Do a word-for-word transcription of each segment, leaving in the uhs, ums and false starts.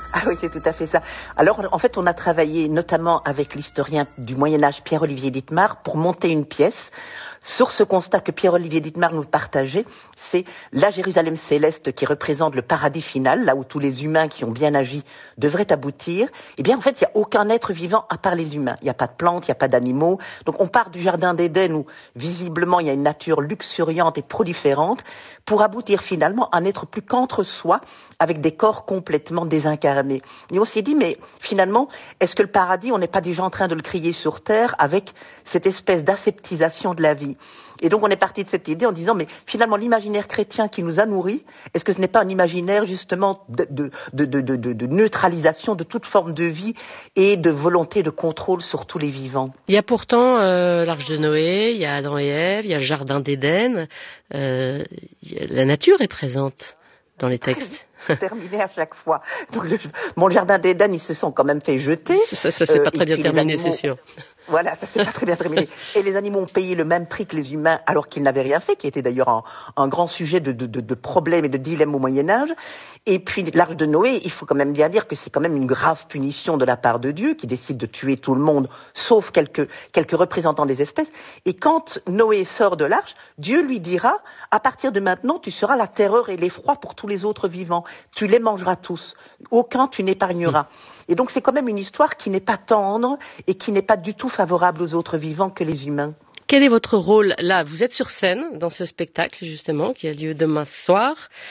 Ah oui, c'est tout à fait ça. Alors, en fait, on a travaillé notamment avec l'historien du Moyen-Âge Pierre-Olivier Dittmar pour monter une pièce sur ce constat que Pierre-Olivier Dittmar nous partageait, c'est la Jérusalem céleste qui représente le paradis final, là où tous les humains qui ont bien agi devraient aboutir. Eh bien, en fait, il n'y a aucun être vivant à part les humains. Il n'y a pas de plantes, il n'y a pas d'animaux. Donc, on part du jardin d'Éden où, visiblement, il y a une nature luxuriante et proliférante pour aboutir finalement à n'être plus qu'entre soi avec des corps complètement désincarnés. Et on s'est dit, mais finalement, est-ce que le paradis, on n'est pas déjà en train de le crier sur terre avec cette espèce d'aseptisation de la vie? Et donc on est parti de cette idée en disant, mais finalement l'imaginaire chrétien qui nous a nourris, est-ce que ce n'est pas un imaginaire justement de, de, de, de, de, de neutralisation de toute forme de vie et de volonté de contrôle sur tous les vivants? Il y a pourtant euh, l'Arche de Noé, il y a Adam et Ève, il y a le Jardin d'Éden, euh, la nature est présente dans les textes. Terminé à chaque fois. Donc le, mon Jardin d'Éden, ils se sont quand même fait jeter. Ça, ça c'est euh, pas très bien terminé, animaux, c'est sûr. Voilà, ça c'est pas très bien terminé. Et les animaux ont payé le même prix que les humains, alors qu'ils n'avaient rien fait, qui était d'ailleurs un, un grand sujet de, de, de, de problèmes et de dilemmes au Moyen-Âge. Et puis l'Arche de Noé, il faut quand même bien dire que c'est quand même une grave punition de la part de Dieu, qui décide de tuer tout le monde, sauf quelques, quelques représentants des espèces. Et quand Noé sort de l'Arche, Dieu lui dira, à partir de maintenant, tu seras la terreur et l'effroi pour tous les autres vivants. Tu les mangeras tous. Aucun tu n'épargneras. Mmh. Et donc c'est quand même une histoire qui n'est pas tendre et qui n'est pas du tout favorable aux autres vivants que les humains. Quel est votre rôle là? Vous êtes sur scène dans ce spectacle justement qui a lieu demain soir.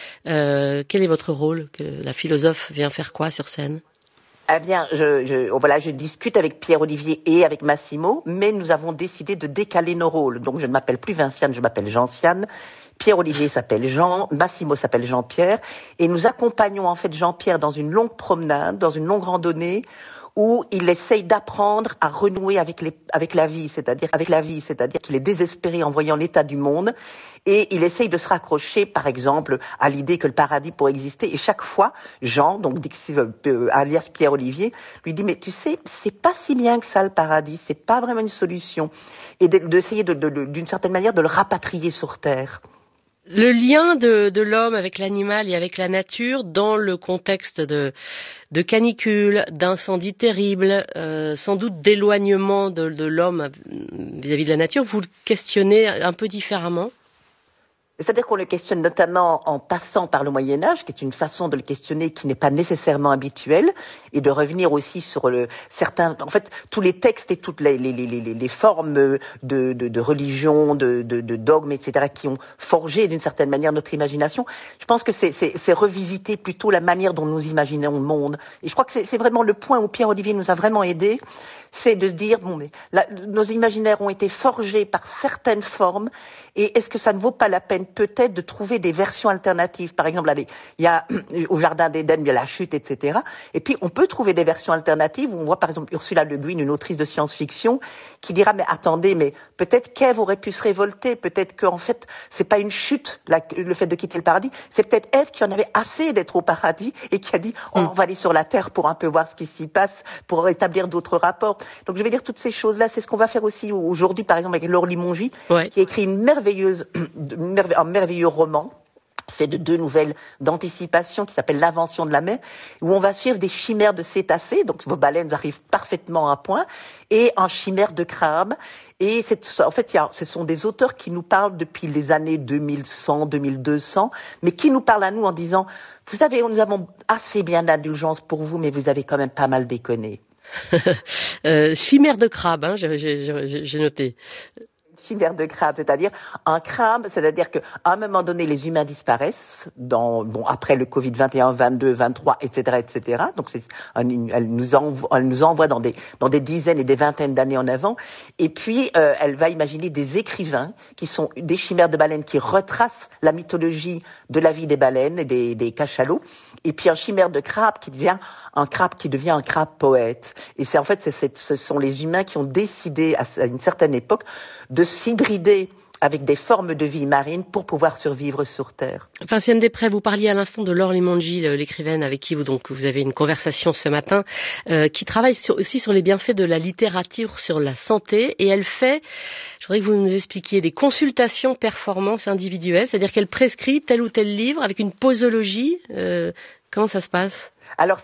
Euh, quel est votre rôle? Que la philosophe vient faire quoi sur scène? Eh bien, je, je, voilà, je discute avec Pierre-Olivier et avec Massimo, mais nous avons décidé de décaler nos rôles. Donc je ne m'appelle plus Vinciane, je m'appelle Gentiane. Pierre-Olivier s'appelle Jean, Massimo s'appelle Jean-Pierre, et nous accompagnons en fait Jean-Pierre dans une longue promenade, dans une longue randonnée, où il essaye d'apprendre à renouer avec, les, avec la vie, c'est-à-dire avec la vie, c'est-à-dire qu'il est désespéré en voyant l'état du monde, et il essaye de se raccrocher, par exemple, à l'idée que le paradis pourrait exister. Et chaque fois, Jean, donc euh, alias Pierre-Olivier, lui dit, mais tu sais, c'est pas si bien que ça le paradis, c'est pas vraiment une solution, et d'essayer de, de, de, d'une certaine manière de le rapatrier sur terre. Le lien de, de l'homme avec l'animal et avec la nature dans le contexte de, de canicule, d'incendies terribles, euh, sans doute d'éloignement de, de l'homme vis-à-vis de la nature, vous le questionnez un peu différemment? C'est-à-dire qu'on le questionne notamment en passant par le Moyen-Âge, qui est une façon de le questionner qui n'est pas nécessairement habituelle, et de revenir aussi sur le certains, en fait, tous les textes et toutes les, les, les, les, les formes de, de, de religion, de, de, de dogmes, et cetera, qui ont forgé d'une certaine manière notre imagination. Je pense que c'est, c'est, c'est revisiter plutôt la manière dont nous imaginons le monde. Et je crois que c'est, c'est vraiment le point où Pierre-Olivier nous a vraiment aidés, c'est de dire, bon, mais la, nos imaginaires ont été forgés par certaines formes, et est-ce que ça ne vaut pas la peine peut-être de trouver des versions alternatives? Par exemple, allez, il y a au Jardin d'Éden, il y a la chute, et cetera. Et puis, on peut trouver des versions alternatives où on voit par exemple Ursula Le Guin, une autrice de science-fiction, qui dira, mais attendez, mais peut-être qu'Ève aurait pu se révolter, peut-être qu'en fait, c'est pas une chute, la, le fait de quitter le paradis, c'est peut-être Ève qui en avait assez d'être au paradis et qui a dit, oh, on va aller sur la terre pour un peu voir ce qui s'y passe, pour établir d'autres rapports. Donc je vais dire toutes ces choses-là, c'est ce qu'on va faire aussi aujourd'hui, par exemple, avec Laure Limongi, ouais. qui a écrit une merveilleuse, un merveilleux roman, fait de deux nouvelles d'anticipation qui s'appelle L'invention de la mer, où on va suivre des chimères de cétacés, donc vos baleines arrivent parfaitement à point, et un chimère de crabe. Et c'est, en fait, il y a, ce sont des auteurs qui nous parlent depuis les années deux mille cent, deux mille deux cents, mais qui nous parlent à nous en disant, vous savez, nous avons assez bien d'indulgence pour vous, mais vous avez quand même pas mal déconné. euh, chimère de crabe, hein, j'ai, j'ai, j'ai noté. Chimère de crabe, c'est-à-dire un crabe, c'est-à-dire qu'à un moment donné, les humains disparaissent, dans, bon, après le Covid vingt et un, vingt-deux, vingt-trois, et cetera, et cetera. Donc, c'est, elle nous envoie, elle nous envoie dans des, dans des dizaines et des vingtaines d'années en avant. Et puis, euh, elle va imaginer des écrivains qui sont des chimères de baleines qui retracent la mythologie de la vie des baleines et des, des cachalots. Et puis, un chimère de crabe qui devient un crabe qui devient un crabe poète. Et c'est en fait, c'est, c'est, ce sont les humains qui ont décidé à, à une certaine époque de s'hybrider avec des formes de vie marine pour pouvoir survivre sur Terre. Vinciane Després, vous parliez à l'instant de Laure Limongi, l'écrivaine avec qui vous, donc, vous avez une conversation ce matin, euh, qui travaille sur, aussi sur les bienfaits de la littérature sur la santé, et elle fait, je voudrais que vous nous expliquiez, des consultations performance individuelles, c'est-à-dire qu'elle prescrit tel ou tel livre avec une posologie. Euh, comment ça se passe? Alors,